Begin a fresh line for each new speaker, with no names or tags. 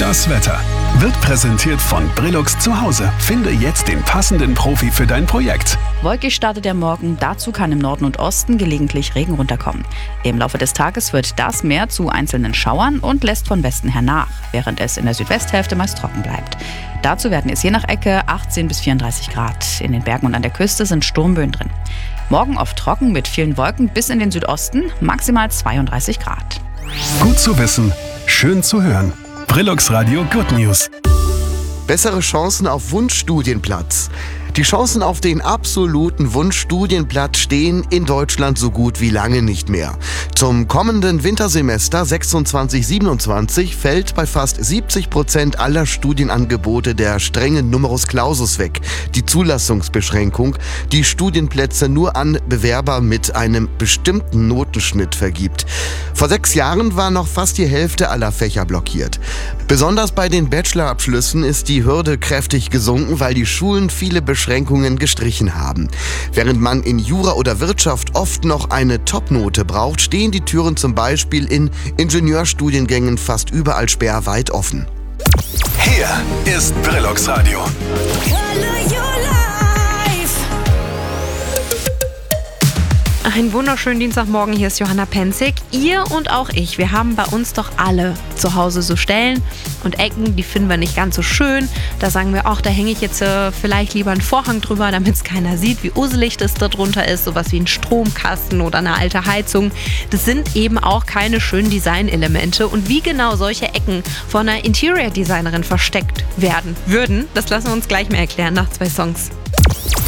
Das Wetter wird präsentiert von Brillux zu Hause. Finde jetzt den passenden Profi für dein Projekt.
Wolkig startet der Morgen, dazu kann im Norden und Osten gelegentlich Regen runterkommen. Im Laufe des Tages wird das mehr zu einzelnen Schauern und lässt von Westen her nach, während es in der Südwesthälfte meist trocken bleibt. Dazu werden es je nach Ecke 18 bis 34 Grad. In den Bergen und an der Küste sind Sturmböen drin. Morgen oft trocken mit vielen Wolken bis in den Südosten, maximal 32 Grad.
Gut zu wissen, schön zu hören. Brillux Radio Good News.
Bessere Chancen auf Wunschstudienplatz. Die Chancen auf den absoluten Wunschstudienplatz stehen in Deutschland so gut wie lange nicht mehr. Zum kommenden Wintersemester 26/27 fällt bei fast 70% aller Studienangebote der strenge Numerus Clausus weg, die Zulassungsbeschränkung, die Studienplätze nur an Bewerber mit einem bestimmten Notenschnitt vergibt. Vor 6 Jahren war noch fast die Hälfte aller Fächer blockiert. Besonders bei den Bachelorabschlüssen ist die Hürde kräftig gesunken, weil die Schulen viele Beschränkungen gestrichen haben. Während man in Jura oder Wirtschaft oft noch eine Topnote braucht, stehen die Türen zum Beispiel in Ingenieurstudiengängen fast überall sperrweit offen.
Hier ist Brillux Radio.
Einen wunderschönen Dienstagmorgen, hier ist Johanna Penzig. Ihr und auch ich, wir haben bei uns doch alle zu Hause so Stellen und Ecken, die finden wir nicht ganz so schön. Da sagen wir auch, da hänge ich jetzt vielleicht lieber einen Vorhang drüber, damit es keiner sieht, wie uselig das da drunter ist. Sowas wie ein Stromkasten oder eine alte Heizung. Das sind eben auch keine schönen Designelemente. Und wie genau solche Ecken von einer Interior-Designerin versteckt werden würden, das lassen wir uns gleich mal erklären nach 2 Songs.